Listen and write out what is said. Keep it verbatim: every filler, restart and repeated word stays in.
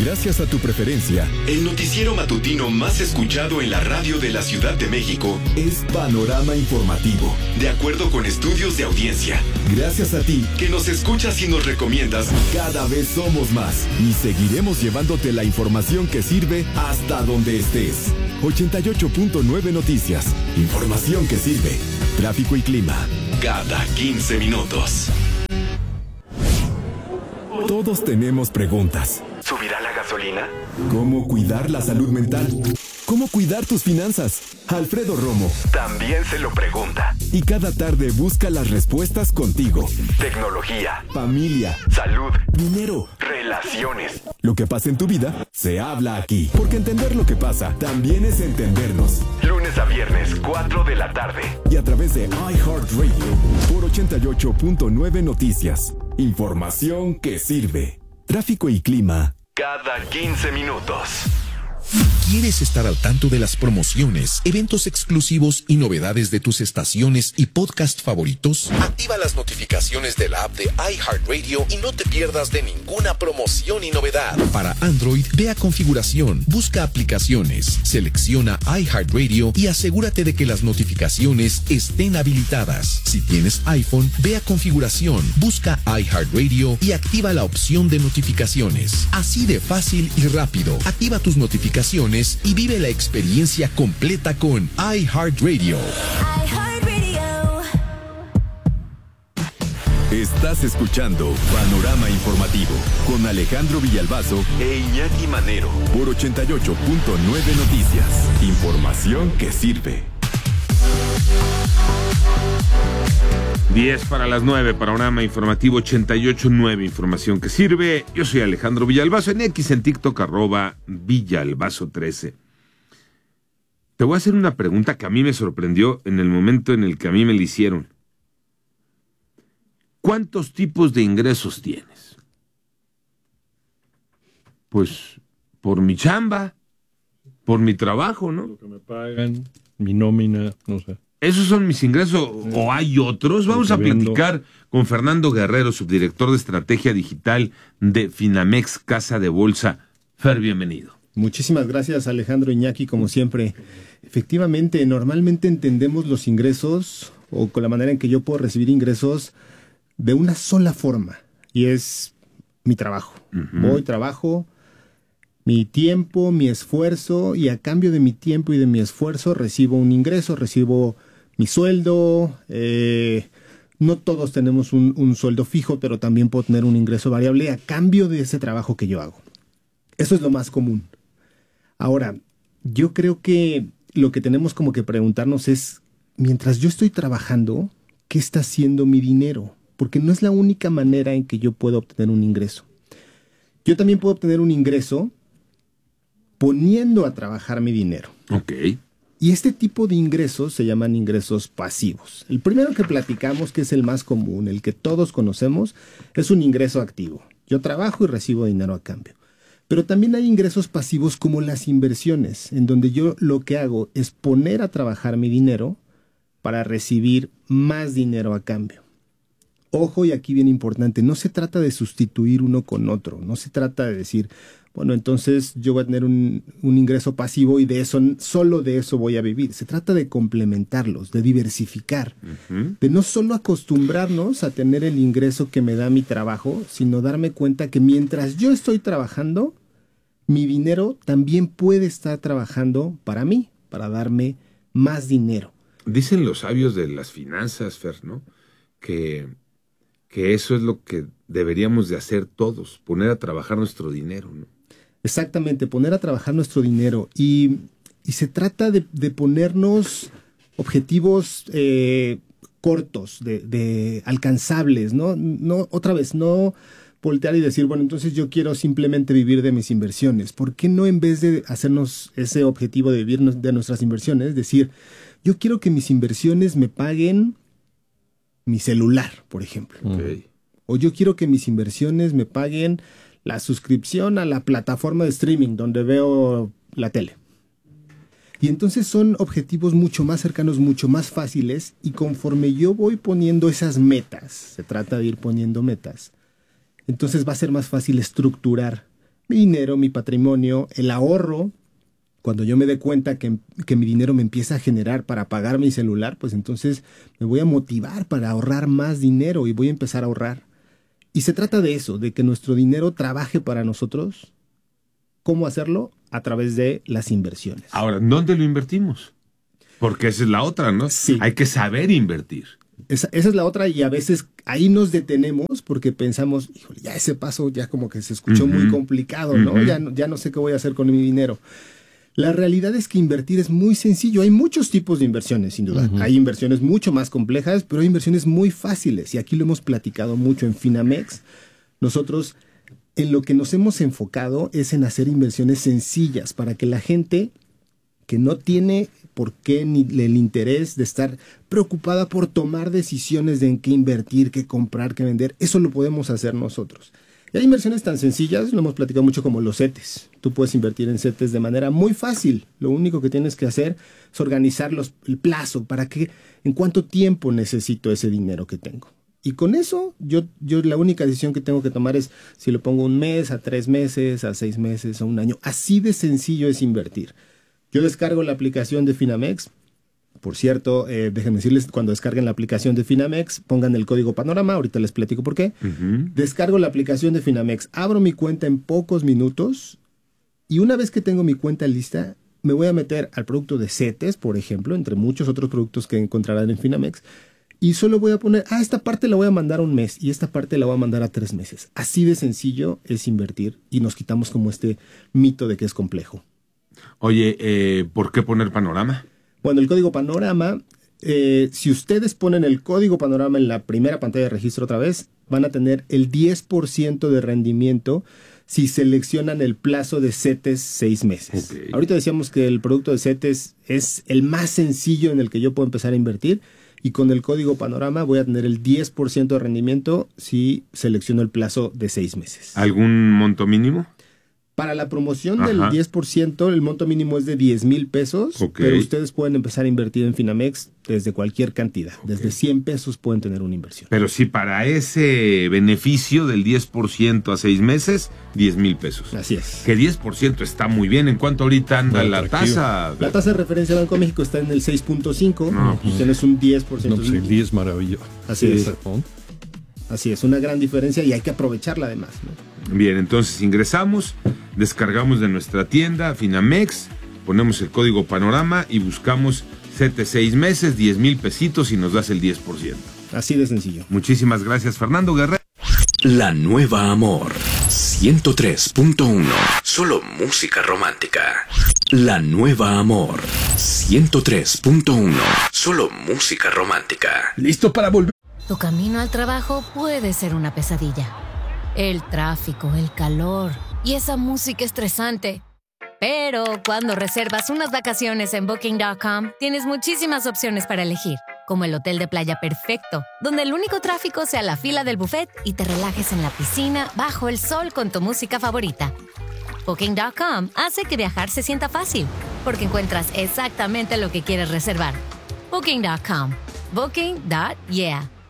Gracias a tu preferencia, el noticiero matutino más escuchado en la radio de la Ciudad de México es Panorama Informativo. De acuerdo con estudios de audiencia. Gracias a ti, que nos escuchas y nos recomiendas, cada vez somos más y seguiremos llevándote la información que sirve hasta donde estés. ochenta y ocho punto nueve Noticias. Información que sirve. Tráfico y clima. Cada quince minutos. Todos tenemos preguntas. ¿Subirá la gasolina? ¿Cómo cuidar la salud mental? ¿Cómo cuidar tus finanzas? Alfredo Romo también se lo pregunta. Y cada tarde busca las respuestas contigo. Tecnología, familia, salud, dinero, relaciones. Lo que pasa en tu vida se habla aquí. Porque entender lo que pasa también es entendernos. Lunes a viernes, cuatro de la tarde. Y a través de iHeartRadio por ochenta y ocho punto nueve Noticias. Información que sirve. Tráfico y clima. Cada quince minutos. ¿Quieres estar al tanto de las promociones, eventos exclusivos y novedades de tus estaciones y podcast favoritos? Activa las notificaciones de la app de iHeartRadio y no te pierdas de ninguna promoción y novedad. Para Android, ve a configuración, busca aplicaciones, selecciona iHeartRadio y asegúrate de que las notificaciones estén habilitadas. Si tienes iPhone, ve a configuración, busca iHeartRadio y activa la opción de notificaciones. Así de fácil y rápido. Activa tus notificaciones y vive la experiencia completa con iHeartRadio. iHeartRadio. Estás escuchando Panorama Informativo con Alejandro Villalbazo e Iñaki Manero por ochenta y ocho punto nueve Noticias. Información que sirve. diez para las nueve, Panorama Informativo ochenta y ocho punto nueve, información que sirve. Yo soy Alejandro Villalbazo, en X, en TikTok, arroba Villalbazo trece. Te voy a hacer una pregunta que a mí me sorprendió en el momento en el que a mí me la hicieron. ¿Cuántos tipos de ingresos tienes? Pues, por mi chamba, por mi trabajo, ¿no? Lo que me pagan, mi nómina, no sé. ¿Esos son mis ingresos o hay otros? Vamos a platicar con Fernando Guerrero, subdirector de Estrategia Digital de Finamex Casa de Bolsa. Fer, bienvenido. Muchísimas gracias, Alejandro, Iñaki, como siempre. Efectivamente, normalmente entendemos los ingresos, o con la manera en que yo puedo recibir ingresos, de una sola forma, y es mi trabajo. Uh-huh. Voy, trabajo, mi tiempo, mi esfuerzo, y a cambio de mi tiempo y de mi esfuerzo recibo un ingreso, recibo mi sueldo. Eh, no todos tenemos un, un sueldo fijo, pero también puedo tener un ingreso variable a cambio de ese trabajo que yo hago. Eso es lo más común. Ahora, yo creo que lo que tenemos como que preguntarnos es, mientras yo estoy trabajando, ¿qué está haciendo mi dinero? Porque no es la única manera en que yo puedo obtener un ingreso. Yo también puedo obtener un ingreso poniendo a trabajar mi dinero. Ok. Y este tipo de ingresos se llaman ingresos pasivos. El primero que platicamos, que es el más común, el que todos conocemos, es un ingreso activo. Yo trabajo y recibo dinero a cambio. Pero también hay ingresos pasivos como las inversiones, en donde yo lo que hago es poner a trabajar mi dinero para recibir más dinero a cambio. Ojo, y aquí bien importante, no se trata de sustituir uno con otro, no se trata de decir, bueno, entonces yo voy a tener un, un ingreso pasivo y de eso, solo de eso voy a vivir. Se trata de complementarlos, de diversificar, uh-huh. de no solo acostumbrarnos a tener el ingreso que me da mi trabajo, sino darme cuenta que mientras yo estoy trabajando, mi dinero también puede estar trabajando para mí, para darme más dinero. Dicen los sabios de las finanzas, Fer, ¿no? Que, que eso es lo que deberíamos de hacer todos, poner a trabajar nuestro dinero, ¿no? Exactamente, poner a trabajar nuestro dinero. Y, y se trata de, de ponernos objetivos eh, cortos, de, de alcanzables, ¿no? No, otra vez, no voltear y decir, bueno, entonces yo quiero simplemente vivir de mis inversiones. ¿Por qué no, en vez de hacernos ese objetivo de vivir de nuestras inversiones, decir, yo quiero que mis inversiones me paguen mi celular, por ejemplo? Okay. O yo quiero que mis inversiones me paguen la suscripción a la plataforma de streaming donde veo la tele. Y entonces son objetivos mucho más cercanos, mucho más fáciles, y conforme yo voy poniendo esas metas, se trata de ir poniendo metas, entonces va a ser más fácil estructurar mi dinero, mi patrimonio, el ahorro. Cuando yo me dé cuenta que, que mi dinero me empieza a generar para pagar mi celular, pues entonces me voy a motivar para ahorrar más dinero y voy a empezar a ahorrar. Y se trata de eso, de que nuestro dinero trabaje para nosotros. ¿Cómo hacerlo? A través de las inversiones. Ahora, ¿dónde lo invertimos? Porque esa es la otra, ¿no? Sí. Hay que saber invertir. Esa, esa es la otra, y a veces ahí nos detenemos porque pensamos, híjole, ya ese paso ya como que se escuchó uh-huh. muy complicado, ¿no? Uh-huh. Ya, ya no sé qué voy a hacer con mi dinero. La realidad es que invertir es muy sencillo. Hay muchos tipos de inversiones, sin duda. Uh-huh. Hay inversiones mucho más complejas, pero hay inversiones muy fáciles. Y aquí lo hemos platicado mucho en Finamex. Nosotros, en lo que nos hemos enfocado es en hacer inversiones sencillas para que la gente que no tiene por qué ni el interés de estar preocupada por tomar decisiones de en qué invertir, qué comprar, qué vender, eso lo podemos hacer nosotros. Y hay inversiones tan sencillas, lo hemos platicado mucho, como los CETES. Tú puedes invertir en CETES de manera muy fácil. Lo único que tienes que hacer es organizar los, el plazo para que, en cuánto tiempo necesito ese dinero que tengo. Y con eso, yo, yo la única decisión que tengo que tomar es si lo pongo un mes, a tres meses, a seis meses, a un año. Así de sencillo es invertir. Yo descargo la aplicación de Finamex. Por cierto, eh, déjenme decirles, cuando descarguen la aplicación de Finamex, pongan el código Panorama, ahorita les platico por qué. Uh-huh. Descargo la aplicación de Finamex, abro mi cuenta en pocos minutos, y una vez que tengo mi cuenta lista, me voy a meter al producto de CETES, por ejemplo, entre muchos otros productos que encontrarán en Finamex, y solo voy a poner, ah, esta parte la voy a mandar a un mes, y esta parte la voy a mandar a tres meses. Así de sencillo es invertir, y nos quitamos como este mito de que es complejo. Oye, eh, ¿por qué poner Panorama? Bueno, el código Panorama, eh, si ustedes ponen el código Panorama en la primera pantalla de registro otra vez, van a tener el diez por ciento de rendimiento si seleccionan el plazo de CETES seis meses. Okay. Ahorita decíamos que el producto de CETES es el más sencillo en el que yo puedo empezar a invertir, y con el código Panorama voy a tener el diez por ciento de rendimiento si selecciono el plazo de seis meses. ¿Algún monto mínimo? Para la promoción Ajá. del diez por ciento, el monto mínimo es de diez mil pesos, okay. pero ustedes pueden empezar a invertir en Finamex desde cualquier cantidad. Okay. Desde cien pesos pueden tener una inversión. Pero si para ese beneficio del diez por ciento a seis meses, diez mil pesos. Así es. Que diez por ciento está muy bien. ¿En cuánto ahorita anda bueno, la tasa? La tasa de referencia de Banco de México está en el seis punto cinco. No, pues, tienes un diez por ciento. No, pues el diez es maravilloso. Así sí. es. Así es, una gran diferencia, y hay que aprovecharla además, ¿no? Bien, entonces ingresamos, descargamos de nuestra tienda Finamex, ponemos el código Panorama y buscamos CETES seis meses, diez mil pesitos, y nos das el diez por ciento. Así de sencillo. Muchísimas gracias, Fernando Guerrero. La Nueva Amor ciento tres punto uno. Solo música romántica. La Nueva Amor ciento tres punto uno. Solo música romántica. ¿Listo para volver? Tu camino al trabajo puede ser una pesadilla. El tráfico, el calor y esa música estresante. Pero cuando reservas unas vacaciones en Booking punto com, tienes muchísimas opciones para elegir, como el hotel de playa perfecto, donde el único tráfico sea la fila del buffet y te relajes en la piscina bajo el sol con tu música favorita. Booking punto com hace que viajar se sienta fácil, porque encuentras exactamente lo que quieres reservar. Booking punto com. Booking punto yeah.